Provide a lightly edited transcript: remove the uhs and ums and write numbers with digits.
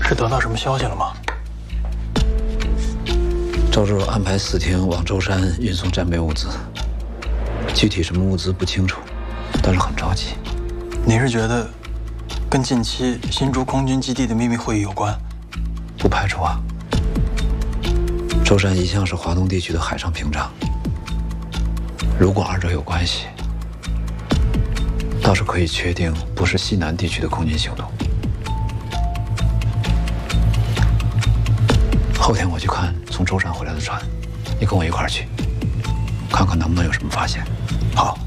是得到什么消息了吗？ 赵州安排4天往舟山运送战备物资，具体什么物资不清楚，但是很着急。 你是觉得跟近期新竹空军基地的秘密会议有关？ 不排除啊。舟山一向是华东地区的海上屏障，如果二者有关系，倒是可以确定不是西南地区的空军行动。后天我去看从舟山回来的船，你跟我一块儿去，看看能不能有什么发现。 好。